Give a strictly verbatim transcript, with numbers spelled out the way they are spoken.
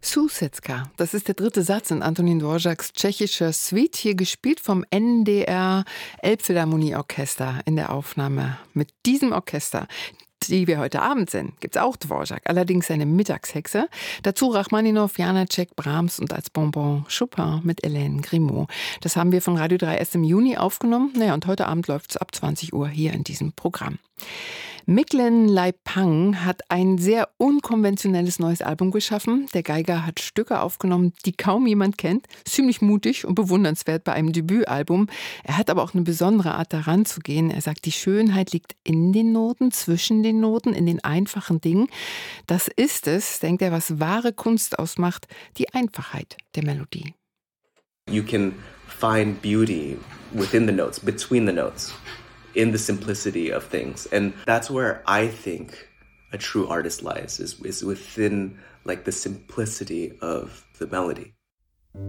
Sousetzka, das ist der dritte Satz in Antonín Dvořáks tschechischer Suite, hier gespielt vom N D R Elbphilharmonieorchester in der Aufnahme. Mit diesem Orchester, die wir heute Abend sind, gibt's auch Dvořák, allerdings eine Mittagshexe. Dazu Rachmaninow, Janáček, Brahms und als Bonbon Chopin mit Hélène Grimaud. Das haben wir von Radio drei erst im Juni aufgenommen. Naja, und heute Abend läuft's ab zwanzig Uhr hier in diesem Programm. Miklen Leipang hat ein sehr unkonventionelles neues Album geschaffen. Der Geiger hat Stücke aufgenommen, die kaum jemand kennt. Ziemlich mutig und bewundernswert bei einem Debütalbum. Er hat aber auch eine besondere Art, daran zu gehen. Er sagt, die Schönheit liegt in den Noten, zwischen den Noten, in den einfachen Dingen. Das ist es, denkt er, was wahre Kunst ausmacht, die Einfachheit der Melodie. You can find beauty within the notes, between the notes. In the simplicity of things. And that's where I think a true artist lies, is, is within like the simplicity of the melody.